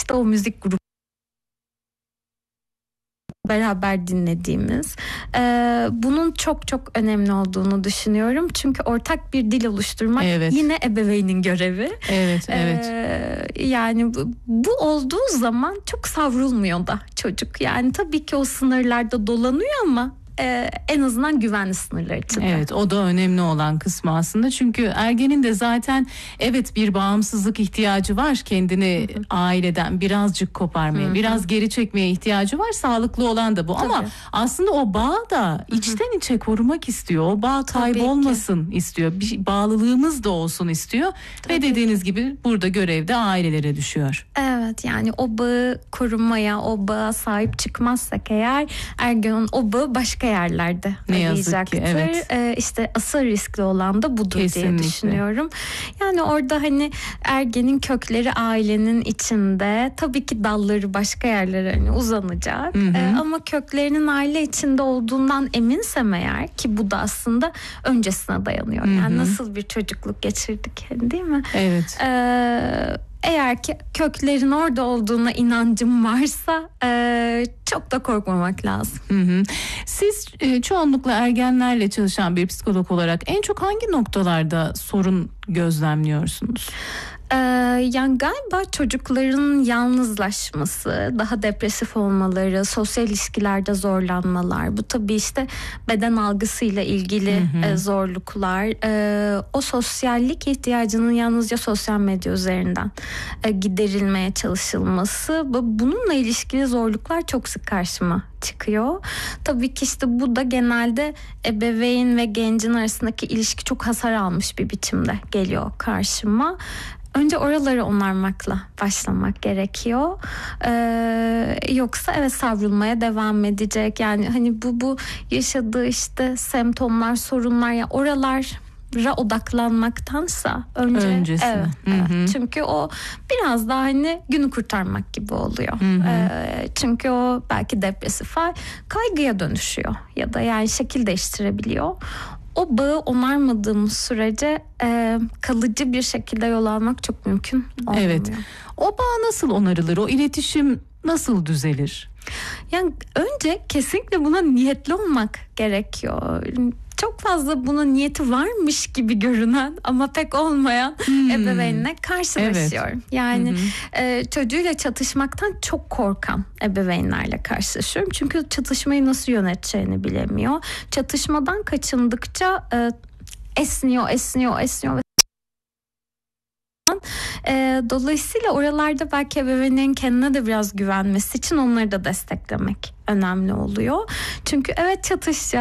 işte o müzik grubu beraber dinlediğimiz, bunun çok çok önemli olduğunu düşünüyorum. Çünkü ortak bir dil oluşturmak yine ebeveynin görevi. Evet. Yani bu olduğu zaman çok savrulmuyor da çocuk. Yani tabii ki o sınırlarda dolanıyor ama en azından güvenli sınırlar içinde. Evet, o da önemli olan kısmı aslında. Çünkü ergenin de zaten bir bağımsızlık ihtiyacı var. Kendini aileden birazcık koparmaya, biraz geri çekmeye ihtiyacı var. Sağlıklı olan da bu. Tabii. Ama aslında o bağı da içten içe korumak istiyor. O bağ kaybolmasın istiyor. Bir bağlılığımız da olsun istiyor. Ve dediğiniz gibi burada görev de ailelere düşüyor. Evet, yani o bağı korumaya, o bağa sahip çıkmazsak eğer ergen o bağı başka yerlerde arayacaktır. İşte asıl riskli olan da budur diye düşünüyorum. Yani orada hani ergenin kökleri ailenin içinde, tabii ki dalları başka yerlere hani uzanacak. Ama köklerinin aile içinde olduğundan eminsem eğer, ki bu da aslında öncesine dayanıyor. Yani nasıl bir çocukluk geçirdik, değil mi? Evet. Eğer ki köklerin orada olduğuna inancım varsa çok da korkmamak lazım. Siz çoğunlukla ergenlerle çalışan bir psikolog olarak en çok hangi noktalarda sorun gözlemliyorsunuz? Yani galiba çocukların yalnızlaşması, daha depresif olmaları, sosyal ilişkilerde zorlanmalar, bu tabii işte beden algısıyla ilgili zorluklar, o sosyallik ihtiyacının yalnızca sosyal medya üzerinden giderilmeye çalışılması, bununla ilişkili zorluklar çok sık karşıma çıkıyor. Tabii ki işte bu da genelde ebeveyn ve gencin arasındaki ilişki çok hasar almış bir biçimde geliyor karşıma. Önce oraları onarmakla başlamak gerekiyor. Yoksa savrulmaya devam edecek. Yani hani bu yaşadığı işte semptomlar, sorunlar, ya oralara odaklanmaktansa öncesine. Evet. Çünkü o biraz daha hani günü kurtarmak gibi oluyor. Çünkü o belki depresif hal kaygıya dönüşüyor ya da yani şekil değiştirebiliyor. O bağı onarmadığımız sürece kalıcı bir şekilde yol almak çok mümkün olmuyor. Evet. O bağ nasıl onarılır? O iletişim nasıl düzelir? Yani önce kesinlikle buna niyetli olmak gerekiyor. Çok fazla bunun niyeti varmış gibi görünen ama pek olmayan ebeveynle karşılaşıyorum. Yani çocuğuyla çatışmaktan çok korkan ebeveynlerle karşılaşıyorum. Çünkü çatışmayı nasıl yöneteceğini bilemiyor. Çatışmadan kaçındıkça esniyor. Dolayısıyla oralarda belki ebeveynlerin kendine de biraz güvenmesi için onları da desteklemek önemli oluyor. Çünkü çatışacak.